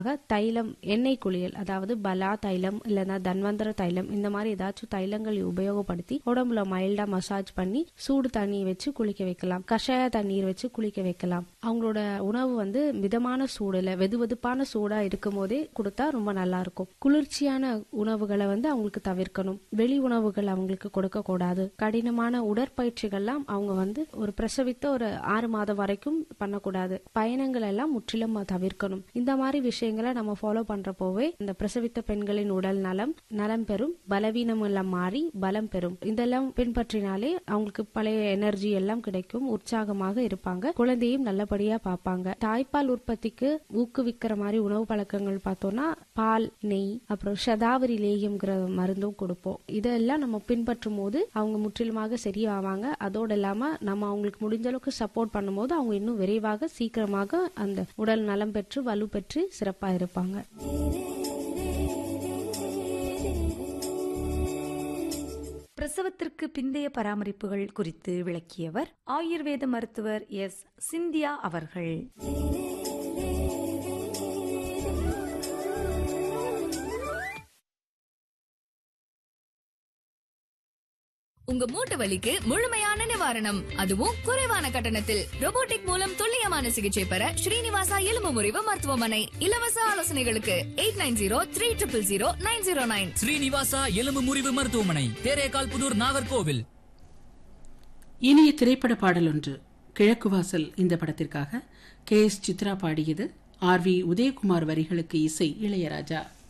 தைலம், எண்ணெய் குளியல், அதாவது பலா தைலம் இல்லைன்னா தன்வந்தர தைலம், இந்த மாதிரி ஏதாச்சும் தைலங்கள் உபயோகப்படுத்தி உடம்புல மைல்டா மசாஜ் பண்ணி சூடு தண்ணி வச்சு குளிக்க வைக்கலாம். கஷாய தண்ணீர் வச்சு குளிக்க வைக்கலாம். அவங்களோட உணவு மிதமான சூடுல வெதுவெதுப்பான சூடா இருக்கும் போதே கொடுத்தா ரொம்ப நல்லா இருக்கும். குளிர்ச்சியான உணவுகளை அவங்களுக்கு தவிர்க்கணும். வெளி உணவுகள் அவங்களுக்கு கொடுக்க கூடாது. கடினமான உடற்பயிற்சிகள்லாம் அவங்க ஒரு பிரசவித்த ஒரு 6 மாதம் வரைக்கும் பண்ணக்கூடாது. பயணங்கள் எல்லாம் முற்றிலும் தவிர்க்கணும். இந்த மாதிரி விஷயங்களை நம்ம ஃபாலோ பண்றப்போவே இந்த பிரசவித்த பெண்களின் உடல் நலம் பெறும், பலவீனம் எல்லாம் மாறி பலம் பெறும். இதெல்லாம் பின்பற்றினாலே அவங்களுக்கு பழைய எனர்ஜி எல்லாம் கிடைக்கும், உற்சாகமாக இருப்பாங்க, குழந்தையும் நல்லபடியா பார்ப்பாங்க. தாய்ப்பால் உற்பத்திக்கு ஊக்குவிக்கிற மாதிரி உணவு பழக்கங்கள் பார்த்தோம்னா பால், நெய், அப்புறம் சதாவரி லேகியம்ங்கிற மருந்தும் கொடுப்போம். இதெல்லாம் நம்ம பின்பற்றும் போது அவங்க முற்றிலுமாக சரியாவாங்க. அதோடு இல்லாம நம்ம அவங்களுக்கு முடிஞ்ச அளவுக்கு சப்போர்ட் பண்ணும்போது அவங்க இன்னும் விரைவாக சீக்கிரமாக அந்த உடல் நலம் பெற்று வலு பெற்று சிறப்பா இருப்பாங்க. பிரசவத்திற்கு பிந்தைய பராமரிப்புகள் குறித்து விளக்கியவர் ஆயுர்வேத மருத்துவர் எஸ். சிந்தியா அவர்கள். உங்க மூட்டு வலிக்கு முழுமையான நிவாரணம், அதுவும் குறைவான கட்டணத்தில். ரோபோட்டிக் மூலம் துல்லியமான சிகிச்சை பெற ஸ்ரீனிவாசா எலும்பு முறிவு மருத்துவமனை. இலவச ஆலோசனைகளுக்கு 89000909. ஸ்ரீனிவாசா எலும்பு முறிவு மருத்துவமனை, தேரேகால் புதூர், நாகர்கோவில். இனிய திரைப்பட பாடல் ஒன்று. கிழக்கு வாசல் இந்த படத்திற்காக KS சித்ரா பாடியது. RV உதயகுமார் வரிகளுக்கு இசை இளையராஜா.